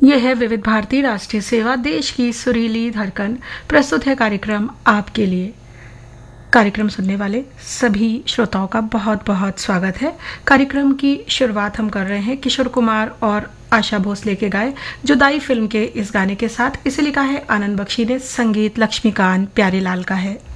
यह है विविध भारती राष्ट्रीय सेवा, देश की सुरीली धड़कन। प्रस्तुत है कार्यक्रम आपके लिए। कार्यक्रम सुनने वाले सभी श्रोताओं का बहुत बहुत स्वागत है। कार्यक्रम की शुरुआत हम कर रहे हैं किशोर कुमार और आशा भोसले के गाए जुदाई फिल्म के इस गाने के साथ। इसे लिखा है आनंद बख्शी ने, संगीत लक्ष्मीकांत प्यारेलाल का है।